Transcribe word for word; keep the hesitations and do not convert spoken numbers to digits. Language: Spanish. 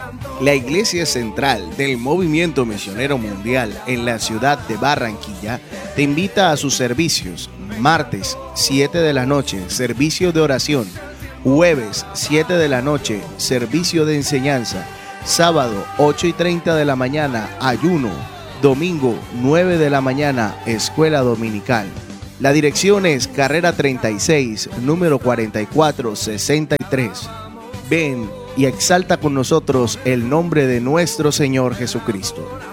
La Iglesia Central del Movimiento Misionero Mundial en la ciudad de Barranquilla te invita a sus servicios. Martes, siete de la noche, servicio de oración. Jueves, siete de la noche, servicio de enseñanza. Sábado, ocho y treinta de la mañana, ayuno. Domingo, nueve de la mañana, escuela dominical. La dirección es Carrera treinta y seis, número cuarenta y cuatro sesenta y tres. Ven y exalta con nosotros el nombre de nuestro Señor Jesucristo.